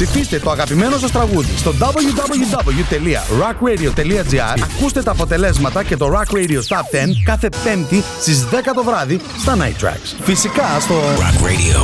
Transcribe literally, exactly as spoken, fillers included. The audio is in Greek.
Ψηφίστε το αγαπημένο σας τραγούδι στο double-u double-u double-u τελεία rock radio τελεία gr. Ακούστε τα αποτελέσματα και το Rock Radio Top δέκα κάθε Πέμπτη στις δέκα το βράδυ στα Night Tracks. Φυσικά στο Rock Radio.